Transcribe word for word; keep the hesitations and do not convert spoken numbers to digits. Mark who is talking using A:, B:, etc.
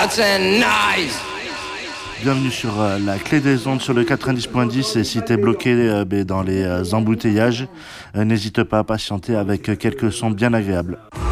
A: Shots and noise.
B: Bienvenue sur euh, la clé des ondes sur le quatre-vingt-dix point dix, et si t'es bloqué euh, ben, dans les euh, embouteillages, euh, n'hésite pas à patienter avec euh, quelques sons bien agréables.